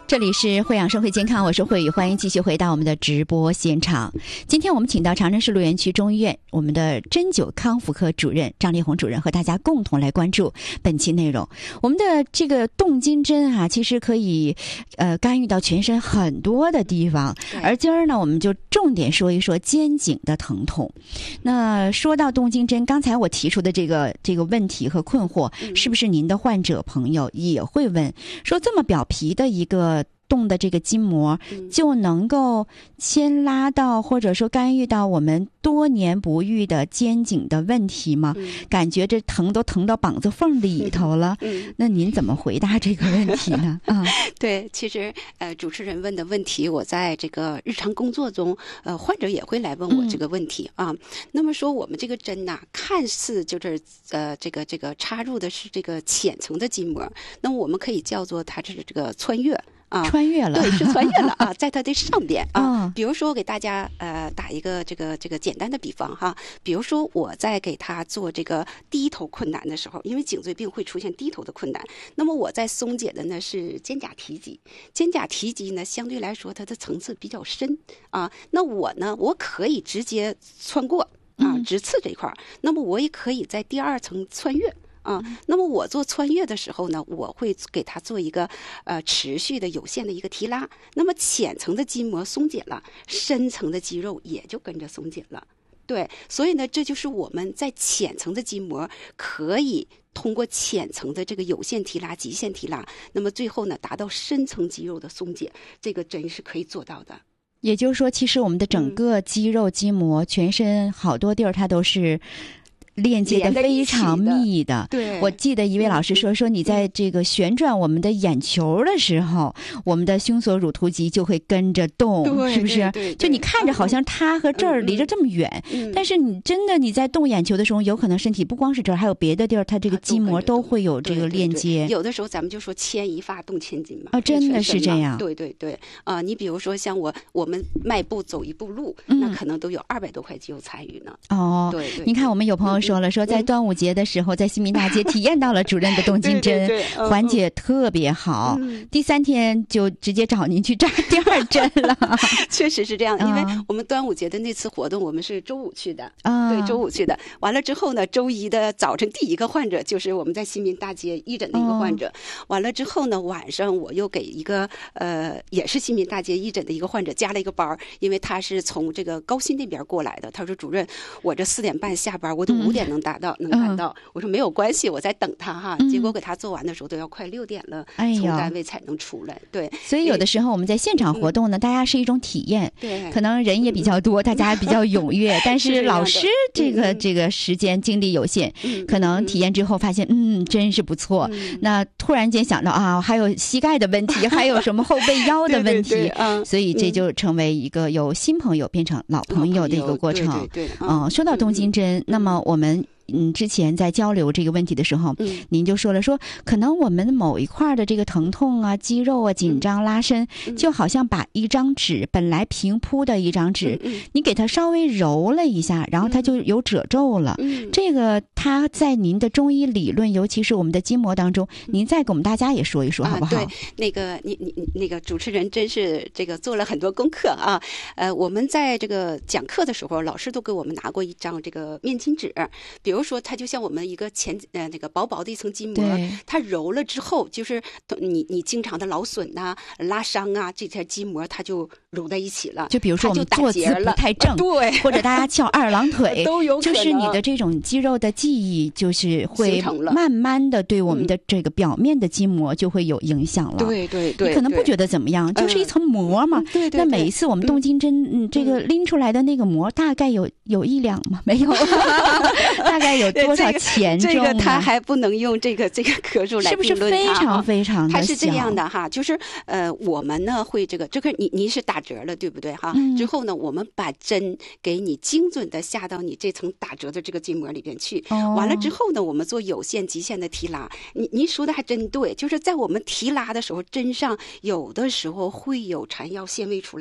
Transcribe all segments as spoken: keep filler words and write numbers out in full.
这里是慧养生会健康，我是慧宇，欢迎继续回到我们的直播现场。今天我们请到长春市鹿园区中医院我们的针灸康复科主任张丽红主任和大家共同来关注本期内容。我们的这个动筋针啊，其实可以呃干预到全身很多的地方，而今儿呢，我们就重点说一说肩颈的疼痛。那说到动筋针，刚才我提出的这个这个问题和困惑，是不是您的患者朋友也会问，说这么表皮的一个动的这个筋膜就能够牵拉到或者说干预到我们多年不愈的肩颈的问题吗？嗯、感觉这疼都疼到膀子缝里头了。嗯、那您怎么回答这个问题呢？啊， 对，其实呃，主持人问的问题，我在这个日常工作中，呃，患者也会来问我这个问题、嗯、啊。那么说，我们这个针呐、啊，看似就是呃，这个这个插入的是这个浅层的筋膜，那么我们可以叫做它是这个穿越。啊， 穿越了， 对，是穿越了啊，在它的上边啊。嗯、比如说，我给大家呃打一个这个这个简单的比方哈，比如说我在给他做这个低头困难的时候，因为颈椎病会出现低头的困难，那么我在松解的呢是肩胛提肌，肩胛提肌呢相对来说它的层次比较深啊，那我呢我可以直接穿过啊直刺这一块，那么我也可以在第二层穿越。啊，那么我做穿越的时候呢，我会给它做一个呃持续的有限的一个提拉，那么浅层的筋膜松解了，深层的肌肉也就跟着松解了。对，所以呢，这就是我们在浅层的筋膜可以通过浅层的这个有限提拉、极限提拉，那么最后呢，达到深层肌肉的松解，这个针是可以做到的。 也就是说，其实我们的整个肌肉筋膜，嗯、全身好多地儿它都是链接的非常密的。 对， 我记得一位老师说，说你在这个旋转我们的眼球的时候，嗯、我们的胸锁乳突肌就会跟着动，是不是？ 对对对对， 就你看着好像它和这儿离着这么远，嗯、但是你真的你在动眼球的时候，有可能身体不光是这儿，还有别的地儿，它这个筋膜都会有这个链接。 对对对，有的时候咱们就说牵一发动千斤嘛。 哦，真的是这样。 对对对，啊、呃，你比如说像我我们迈步走一步路，嗯、那可能都有二百多块肌肉参与呢。 哦， 对 对, 对。 你看，我们有朋友说了，嗯、说在端午节的时候，在新民大街体验到了主任的动筋针， 对对对， 缓解特别好。嗯、第三天就直接找您去扎第二针了。 确实是这样，因为我们端午节的那次活动，我们是周五去的，啊、对，周五去的。完了之后呢，周一的早晨第一个患者就是我们在新民大街义诊的一个患者。哦、完了之后呢，晚上我又给一个呃，也是新民大街义诊的一个患者加了一个班，因为他是从这个高新那边过来的。他说：“主任，我这四点半下班，我都五点能达到。嗯”能赶到，我说没有关系，我在等他哈。嗯、结果给他做完的时候都要快六点了，哎、从单位才能出来。对， 所以有的时候我们在现场活动呢，嗯、大家是一种体验， 对， 可能人也比较多，嗯、大家比较踊跃，但是老师这个、嗯、这个时间精力有限，嗯、可能体验之后发现，嗯，真是不错。嗯、那突然间想到啊，还有膝盖的问题，还有什么后背腰的问题， 对对对嗯、 所以这就成为一个由新朋友变成老朋友的一个过程。 对对对， 嗯，说到动筋针，嗯、那么我们。嗯，之前在交流这个问题的时候，嗯、您就说了，说可能我们某一块的这个疼痛啊、肌肉啊、紧张、拉伸，嗯、就好像把一张纸本来平铺的一张纸，嗯、你给它稍微揉了一下，然后它就有褶皱了。嗯、这个它在您的中医理论，尤其是我们的筋膜当中，嗯、您再给我们大家也说一说，好不好？ 啊、对，那个你你那个主持人真是这个做了很多功课啊。呃，我们在这个讲课的时候，老师都给我们拿过一张这个面巾纸，比如。比如说它就像我们一个前呃那个薄薄的一层筋膜，它揉了之后，就是你你经常的劳损呐、啊、拉伤啊，这条筋膜它就揉在一起了。 就比如说我们坐姿不太正， 对， 或者大家翘二郎腿都有可能， 就是你的这种肌肉的记忆，就是会慢慢的对我们的这个表面的筋膜就会有影响了。 对对对， 你可能不觉得怎么样，就是一层膜嘛。 对对。 那每一次我们动筋针，嗯，这个拎出来的那个膜大概有有一两吗？没有，大概。有多少钱重、啊？ 这个它还不能用这个这个克数来定论它， 是不是非常非常的小？ 它是这样的哈，就是呃，我们呢会这个这个你您是打折了对不对哈？嗯、之后呢，我们把针给你精准的下到你这层打折的这个筋膜里边去。哦、完了之后呢，我们做有限极限的提拉。您您说的还真对，就是在我们提拉的时候，针上有的时候会有缠腰纤维出来的。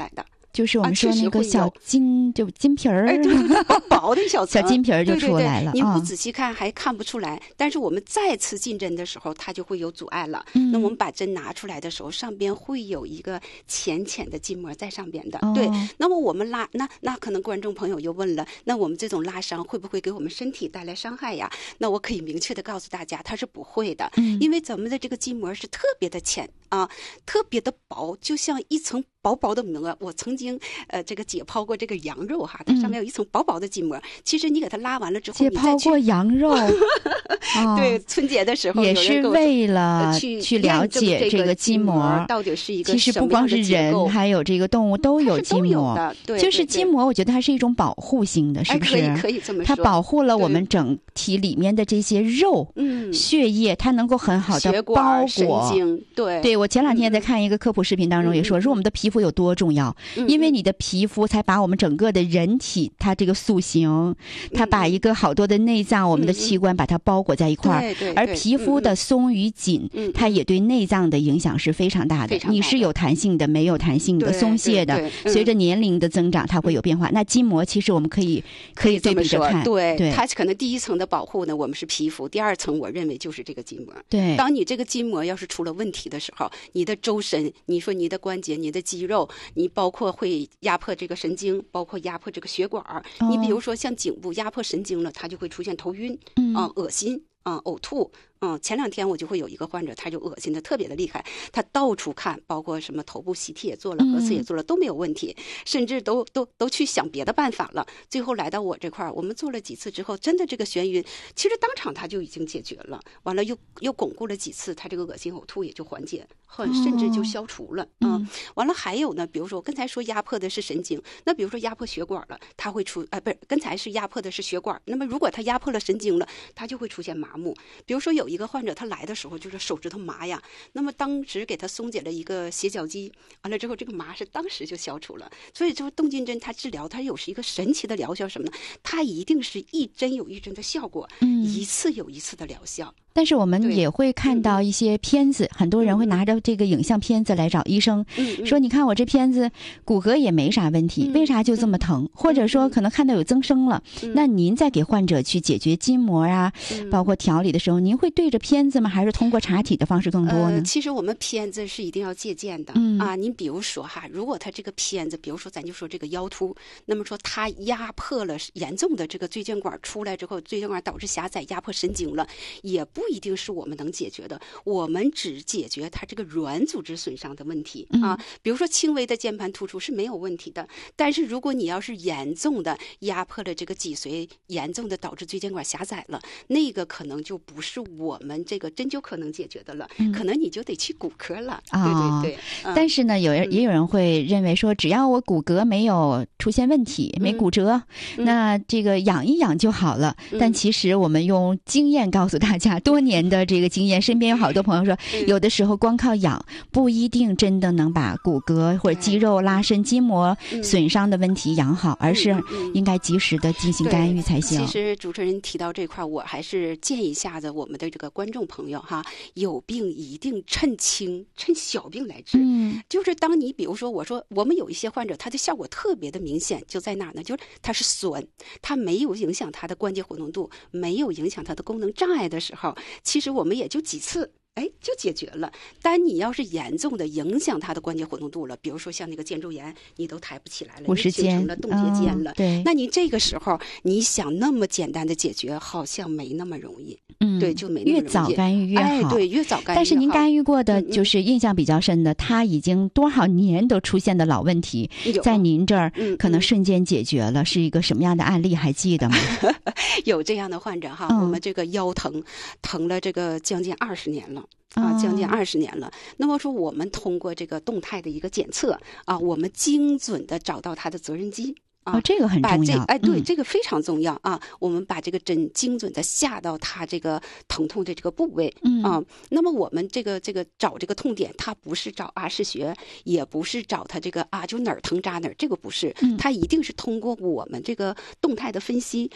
就是我们说那个小金、啊、就金皮儿， 哎，对对对，薄薄的小小金皮儿就出来了。 对对对，您不仔细看还看不出来，嗯、但是我们再次进针的时候，它就会有阻碍了。嗯、那我们把针拿出来的时候，上边会有一个浅浅的筋膜在上边的。哦、对，那么我们拉那那可能观众朋友又问了，那我们这种拉伤会不会给我们身体带来伤害呀？那我可以明确的告诉大家，它是不会的，嗯、因为咱们的这个筋膜是特别的浅啊，特别的薄，就像一层薄薄的膜。我曾经呃这个解剖过这个羊肉哈，它上面有一层薄薄的筋膜。嗯、其实你给它拉完了之后， 解剖过羊肉， 对，春节的时候也是为了去去了解这个筋膜到底是一个其实不光是人，还有这个动物都有筋膜的。对， 就是筋膜，我觉得它是一种保护性的，是不是？ 可以可以这么说， 它保护了我们整体里面的这些肉、嗯、血液，它能够很好的包裹。 神经，对， 对，我前两天在看一个科普视频当中也说，嗯、说我们的皮肤有多重要。因为你的皮肤才把我们整个的人体，它这个塑形，它把一个好多的内脏、我们的器官把它包裹在一块儿。而皮肤的松与紧，它也对内脏的影响是非常大的。你是有弹性的，没有弹性的，松懈的，随着年龄的增长，它会有变化。那筋膜其实我们可以可以对比着看， 对，它可能第一层的保护呢，我们是皮肤；第二层，我认为就是这个筋膜。 对， 当你这个筋膜要是出了问题的时候，你的周身，你说你的关节、你的肌肉，你包括会压迫这个神经，包括压迫这个血管。哦、你比如说像颈部压迫神经了，它就会出现头晕、嗯、呃、恶心、嗯、呃、呕吐。嗯，前两天我就会有一个患者，他就恶心的特别的厉害，他到处看，包括什么头部 C T 也做了，核磁也做了，都没有问题，甚至都都都去想别的办法了。最后来到我这块儿，我们做了几次之后，真的这个眩晕，其实当场他就已经解决了。完了又又巩固了几次，他这个恶心呕吐也就缓解，很甚至就消除了。嗯，嗯完了还有呢，比如说我刚才说压迫的是神经，那比如说压迫血管了，它会出呃不是，刚才是压迫的是血管，那么如果它压迫了神经了，它就会出现麻木。比如说有一个患者他来的时候就是手指头麻呀，那么当时给他松解了一个斜角肌，完了之后这个麻是当时就消除了。所以就是动筋针它治疗它有是一个神奇的疗效，什么呢？它一定是一针有一针的效果，嗯，一次有一次的疗效。 但是我们也会看到一些片子，很多人会拿着这个影像片子来找医生，嗯、说你看我这片子骨骼也没啥问题，嗯、为啥就这么疼？嗯、或者说可能看到有增生了，嗯、那您在给患者去解决筋膜啊，嗯、包括调理的时候，您会对着片子吗？还是通过查体的方式更多呢？ 呃、其实我们片子是一定要借鉴的、嗯、啊。您比如说哈，如果他这个片子，比如说咱就说这个腰突，那么说他压迫了严重的这个椎间管出来之后，椎间管导致狭窄，压迫神经了，也不一定是我们能解决的，我们只解决它这个软组织损伤的问题、嗯、啊。比如说轻微的键盘突出是没有问题的，但是如果你要是严重的压迫了这个脊髓，严重的导致椎间管狭窄了，那个可能就不是我们这个针灸科能解决的了、嗯、可能你就得去骨科了、哦、对对对、嗯、 但是呢有人也有人会认为说，只要我骨骼没有出现问题、嗯、没骨折、嗯、那这个养一养就好了、嗯、但其实我们用经验告诉大家，多年的这个经验，身边有好多朋友说、嗯、有的时候光靠养不一定真的能把骨骼或者肌肉拉伸、筋膜损伤的问题养好、嗯、而是应该及时的进行干预才行。 其实主持人提到这块，我还是建议一下子我们的这个观众朋友哈，有病一定趁轻趁小病来治。嗯，就是当你比如说我说我们有一些患者他的效果特别的明显，就在哪呢？就是他是酸，他没有影响他的关节活动度，没有影响他的功能障碍的时候，其实我们也就几次哎，就解决了。但你要是严重的影响他的关节活动度了，比如说像那个肩周炎，你都抬不起来了， 五十肩形成了冻结肩了、 哦、对， 那你这个时候你想那么简单的解决，好像没那么容易。嗯，对，就没那么容易。 越早干预越好。 哎，对，越早干预越好。 但是您干预过的，就是印象比较深的，嗯、他已经多少年都出现的老问题，在您这儿可能瞬间解决了，嗯、是一个什么样的案例？还记得吗？ 有这样的患者哈，嗯、我们这个腰疼，疼了这个将近二十年了。啊，将近二十年了。那么说，我们通过这个动态的一个检测啊，我们精准的找到它的责任肌。 哦，这个很重要。 哎，对、 嗯， 这个非常重要啊！我们把这个针精准的下到它这个疼痛的这个部位，嗯啊。那么我们这个这个找这个痛点，它不是找啊是穴，也不是找它这个啊就哪儿疼扎哪儿，这个不是，它一定是通过我们这个动态的分析，